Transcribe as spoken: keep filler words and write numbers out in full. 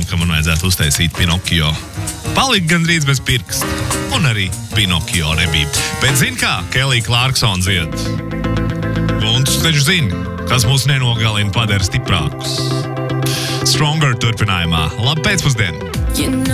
ka man vajadzētu uztaisīt Pinokio. Palika gandrīz bez pirksta. Un arī Pinokio nebija. Bet zini kā, Kelly Clarkson dzied. Un tu taču zini, kas mūs nenogalina padara stiprākus. Stronger turpinājumā. Labu pēcpusdienu!